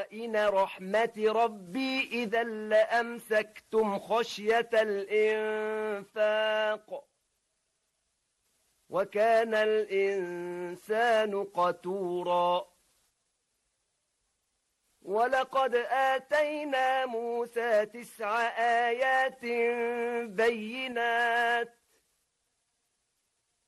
خزائن رحمة ربي إذا لأمسكتم خشية الإنفاق وكان الإنسان قتورا ولقد آتينا موسى 9 آيات بينات